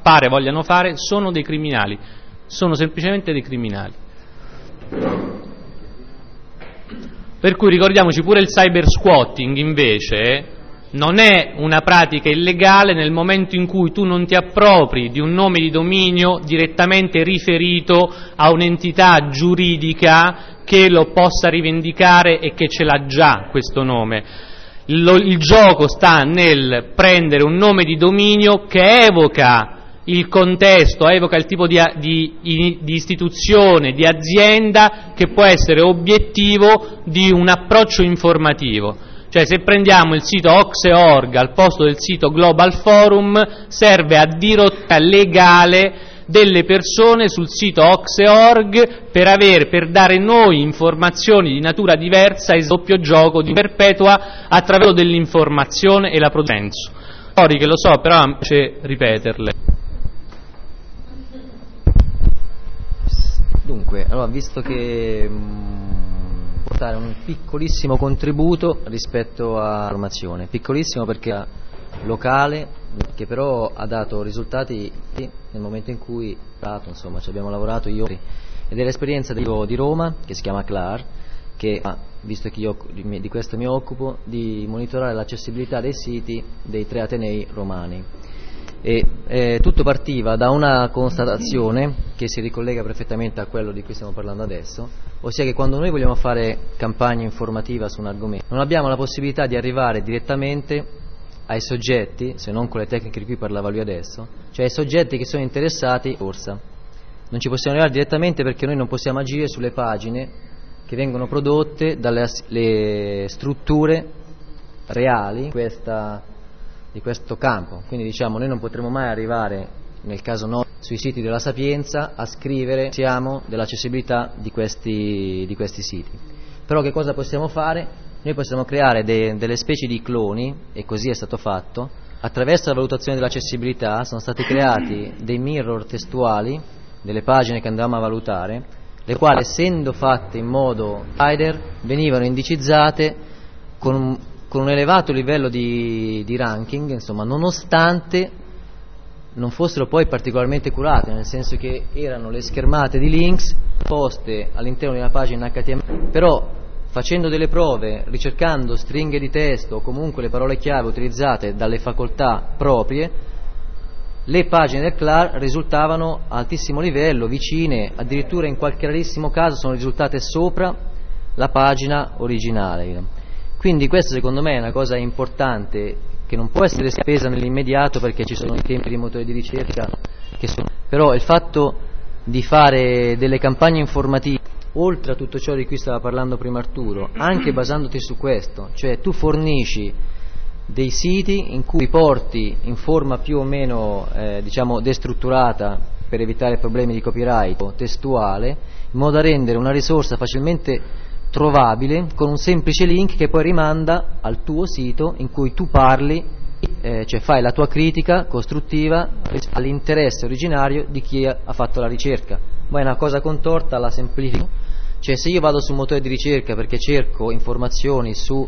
pare vogliano fare, sono dei criminali, sono semplicemente dei criminali. Per cui ricordiamoci pure il cyber squatting invece non è una pratica illegale nel momento in cui tu non ti appropri di un nome di dominio direttamente riferito a un'entità giuridica che lo possa rivendicare e che ce l'ha già questo nome. Il gioco sta nel prendere un nome di dominio che evoca il contesto, evoca il tipo di istituzione, di azienda che può essere obiettivo di un approccio informativo. Cioè, se prendiamo il sito Oxe.org al posto del sito Global Forum, serve a dirotta legale delle persone sul sito Oxe.org per dare noi informazioni di natura diversa e doppio gioco di perpetua attraverso dell'informazione e la produzione. Che lo so, però mi piace ripeterle. Dunque, allora, visto che portare un piccolissimo contributo rispetto alla formazione, piccolissimo perché è locale, che però ha dato risultati nel momento in cui insomma ci abbiamo lavorato io ed è l'esperienza di Roma che si chiama CLAR, che visto che io di questo mi occupo, di monitorare l'accessibilità dei siti dei 3 atenei romani. E tutto partiva da una constatazione che si ricollega perfettamente a quello di cui stiamo parlando adesso, ossia che quando noi vogliamo fare campagna informativa su un argomento non abbiamo la possibilità di arrivare direttamente ai soggetti, se non con le tecniche di cui parlava lui adesso, cioè ai soggetti che sono interessati in corsa. Non ci possiamo arrivare direttamente perché noi non possiamo agire sulle pagine che vengono prodotte dalle strutture reali di questo campo. Quindi diciamo noi non potremo mai arrivare, nel caso no, sui siti della Sapienza a scrivere siamo dell'accessibilità di questi siti. Però che cosa possiamo fare? Noi possiamo creare delle specie di cloni, e così è stato fatto. Attraverso la valutazione dell'accessibilità sono stati creati dei mirror testuali delle pagine che andavamo a valutare, le quali, essendo fatte in modo spider, venivano indicizzate con un elevato livello di ranking, insomma, nonostante non fossero poi particolarmente curate, nel senso che erano le schermate di links poste all'interno di una pagina HTML, però facendo delle prove, ricercando stringhe di testo o comunque le parole chiave utilizzate dalle facoltà proprie, le pagine del CLAR risultavano a altissimo livello, vicine, addirittura in qualche rarissimo caso sono risultate sopra la pagina originale. Quindi questo secondo me è una cosa importante che non può essere spesa nell'immediato perché ci sono i tempi di motori di ricerca però il fatto di fare delle campagne informative oltre a tutto ciò di cui stava parlando prima Arturo, anche basandoti su questo, cioè tu fornisci dei siti in cui porti in forma più o meno diciamo destrutturata per evitare problemi di copyright testuale, in modo da rendere una risorsa facilmente trovabile con un semplice link che poi rimanda al tuo sito in cui tu parli, cioè fai la tua critica costruttiva all'interesse originario di chi ha fatto la ricerca. Ma è una cosa contorta, la semplifico, cioè se io vado su un motore di ricerca perché cerco informazioni su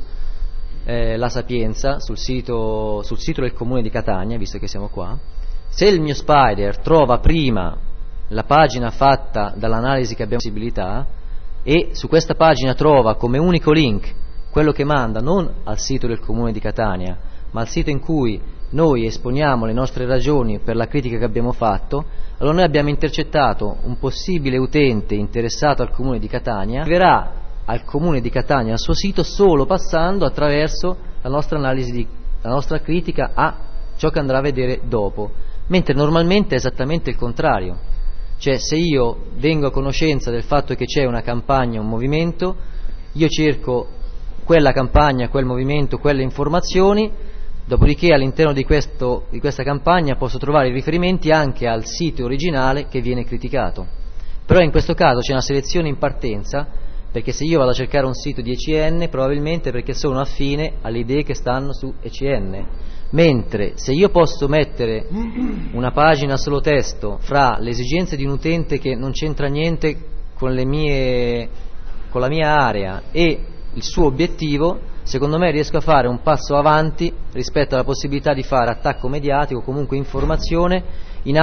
la Sapienza, sul sito del comune di Catania, visto che siamo qua, se il mio spider trova prima la pagina fatta dall'analisi che abbiamo possibilità e su questa pagina trova come unico link quello che manda non al sito del comune di Catania ma al sito in cui noi esponiamo le nostre ragioni per la critica che abbiamo fatto, allora noi abbiamo intercettato un possibile utente interessato al comune di Catania, arriverà al comune di Catania al suo sito solo passando attraverso la nostra analisi, la nostra critica a ciò che andrà a vedere dopo, mentre normalmente è esattamente il contrario. Cioè se io vengo a conoscenza del fatto che c'è una campagna, un movimento, io cerco quella campagna, quel movimento, quelle informazioni, dopodiché all'interno di questa campagna posso trovare i riferimenti anche al sito originale che viene criticato. Però in questo caso c'è una selezione in partenza, perché se io vado a cercare un sito di ECN probabilmente perché sono affine alle idee che stanno su ECN, mentre se io posso mettere una pagina solo testo fra le esigenze di un utente che non c'entra niente con la mia area e il suo obiettivo, secondo me riesco a fare un passo avanti rispetto alla possibilità di fare attacco mediatico o comunque informazione